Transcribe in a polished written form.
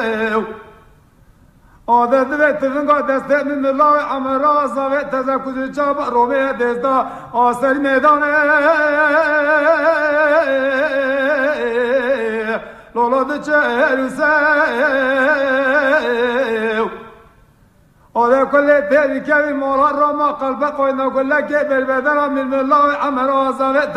عادت به تفنگا دسته من الله عمرا زاوی تزکوز چاب رومه دستا آسر میدانه لولاد چهروسه آده کل تیری که مولا را ما قلب قوینا کل که بالبدن من الله عمرا زاوی